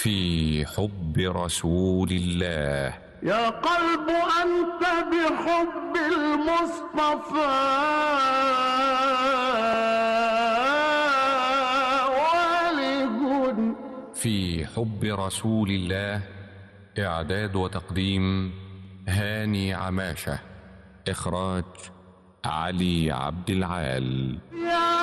في حب رسول الله. يا قلب أنت بحب المصطفى والد. في حب رسول الله. إعداد وتقديم هاني عماشة. إخراج علي عبد العال.